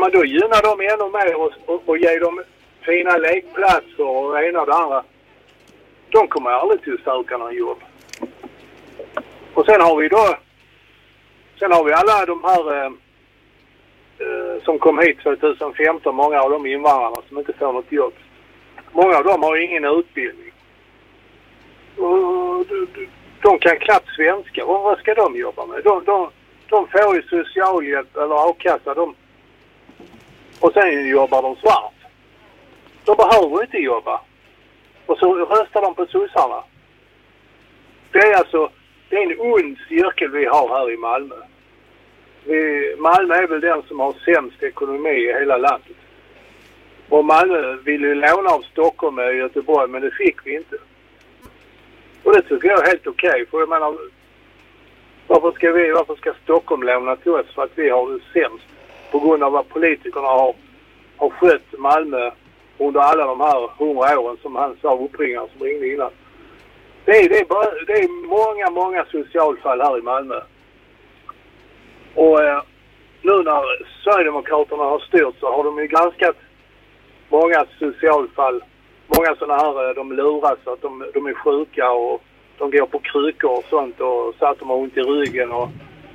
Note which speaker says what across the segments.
Speaker 1: man då gynnar dem ännu mer och ger dem fina lekplatser och ena och det andra, de kommer aldrig till att söka någon jobb. Och sen har vi alla de här som kom hit 2015, många av de invandrarna som inte får något jobb. Många av dem har ingen utbildning. Och de kan knappt svenska. Och vad ska de jobba med? De får ju socialhjälp eller a-kassa. Och sen jobbar de svart. De behöver inte jobba. Och så röstar de på sossarna. Det är en ond cirkel vi har här i Malmö. Malmö är väl den som har sämst ekonomi i hela landet. Och Malmö ville låna av Stockholm och Göteborg, men det fick vi inte. Och det tycker jag är helt okej. För jag menar, varför ska Stockholm låna till oss för att vi har det sämst? På grund av vad politikerna har skött Malmö under alla de här 100 åren som han sa, uppringaren som ringde innan. Det är många socialfall här i Malmö. Och nu när Sverigedemokraterna har styrt så har de ju granskat många socialfall. Många sådana här, de luras att de är sjuka och de går på krukor och sånt och så att de har ont i ryggen. Och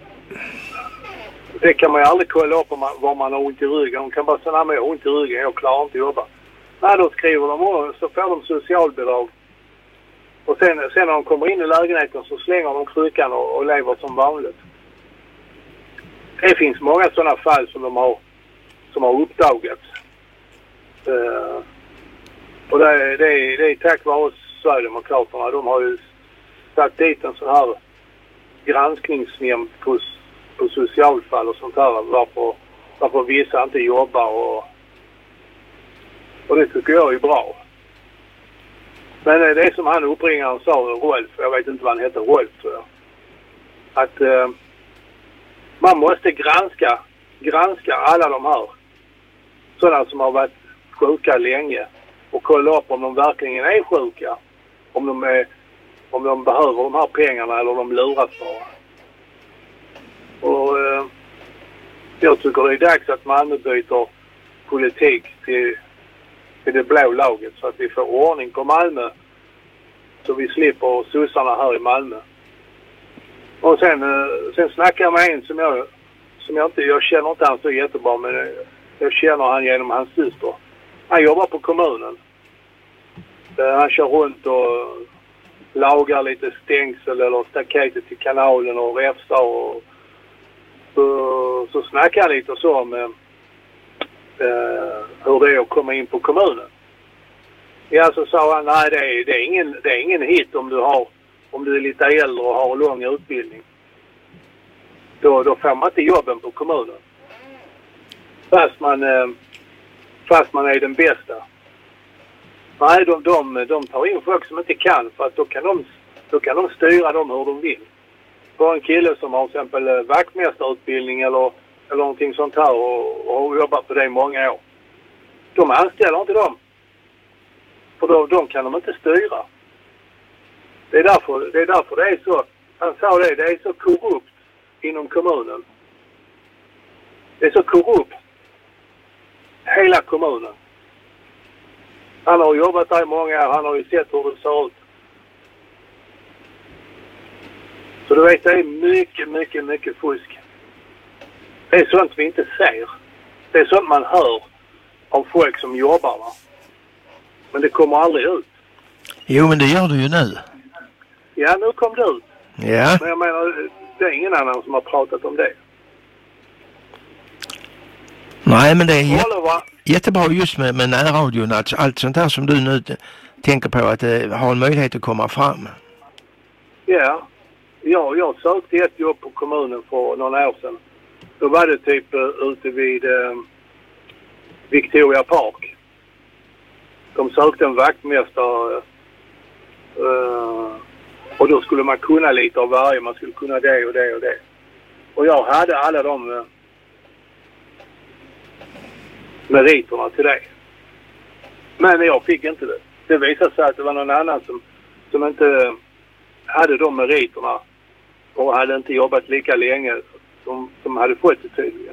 Speaker 1: det kan man ju aldrig kolla upp var man har ont i ryggen. De kan bara säga, nej men jag har ont i ryggen, jag klarar inte att jobba. Nej, då skriver de och så får de socialbidrag. Och sen när de kommer in i lägenheten så slänger de krukan och lever som vanligt. Det finns många sådana fall som har uppdagats. Och det är tack vare Sverigedemokraterna. De har ju satt dit en sån här granskningsnämnd på socialfall och sånt här. Varför vissa inte jobbar och det tycker jag är bra. Men det är som han uppringaren sa, Rolf, jag vet inte vad han heter, Rolf tror jag. Att man måste granska alla de här sådana som har varit sjuka länge och kolla upp om de verkligen är sjuka. Om de behöver de här pengarna eller om de luras bara. Och jag tycker det är dags att Malmö byter politik till det blå laget så att vi får ordning på Malmö så vi slipper sossarna här i Malmö. Och sen snackar jag med en som jag känner inte han så jättebra, men jag känner han genom hans syster. Han jobbar på kommunen. Han kör runt och lagar lite stängsel eller staketet till kanalen och räfsar och så snackar han lite så om hur det är att komma in på kommunen. Ja, så sa han, nej det är ingen hit om du är lite äldre och har lång utbildning. Då får man inte jobben på kommunen. Fast man är den bästa. Nej, de tar in folk som inte kan, för att då kan de styra dem hur de vill. För en kille som har till exempel vaktmästarutbildning eller någonting sånt här och har jobbat på det i många år. De anställer inte dem. För de kan de inte styra. Det är därför det är så, han sa det är så korrupt inom kommunen. Det är så korrupt. Hela kommunen. Han har jobbat där i många år, han har ju sett hur det ser ut. Så du vet, det är mycket fusk. Det är sånt vi inte ser. Det är sånt man hör av folk som jobbar, va? Men det kommer aldrig ut.
Speaker 2: Jo, men det gör du ju nu.
Speaker 1: Ja, nu kom det ut.
Speaker 2: Ja.
Speaker 1: Men jag menar, det är ingen annan som har pratat om det.
Speaker 2: Nej, men det är jättebra just med närradion. Allt sånt här som du nu tänker på, att ha en möjlighet att komma fram.
Speaker 1: Ja. Jag sökte ett jobb på kommunen för några år sedan. Då var det typ ute vid Victoria Park. De sökte en vaktmästare och då skulle man kunna lite av varje. Man skulle kunna det och det och det. Och jag hade alla de meriterna till det. Men jag fick inte det. Det visade sig att det var någon annan som inte hade de meriterna och hade inte jobbat lika länge som hade fått det tydligen.